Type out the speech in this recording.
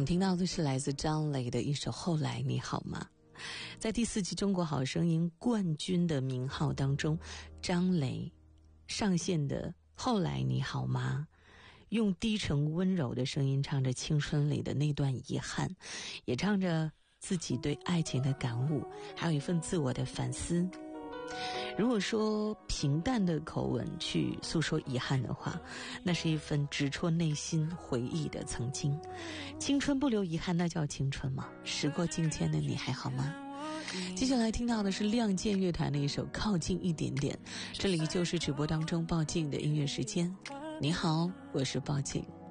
听到的是来自张磊的一首《后来你好吗》。在第4季中国好声音冠军的名号当中，张磊上线的《后来你好吗》，用低沉温柔的声音唱着青春里的那段遗憾，也唱着自己对爱情的感悟，还有一份自我的反思。如果说平淡的口吻去诉说遗憾的话，那是一份直戳内心回忆的曾经。青春不留遗憾，那叫青春吗？时过境迁的你还好吗？接下来听到的是亮剑乐团的一首《靠近一点点》，这里就是直播当中报静的音乐时间。你好，我是报静。